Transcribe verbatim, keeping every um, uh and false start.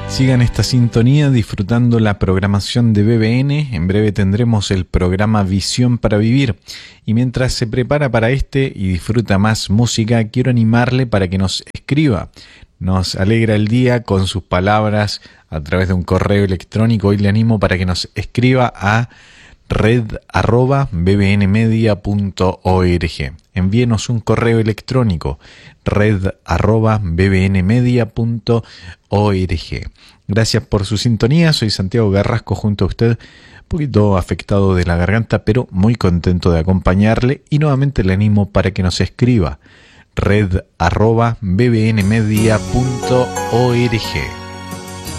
Sigan esta sintonía disfrutando la programación de B B N. En breve tendremos el programa Visión para Vivir. Y mientras se prepara para este y disfruta más música, quiero animarle para que nos escriba. Nos alegra el día con sus palabras a través de un correo electrónico. Hoy le animo para que nos escriba a red arroba bbnmedia punto org. Envíenos un correo electrónico, red arroba bbnmedia punto org. Gracias por su sintonía. Soy Santiago Garrasco junto a usted, un poquito afectado de la garganta, pero muy contento de acompañarle. Y nuevamente le animo para que nos escriba, red arroba bbnmedia punto org.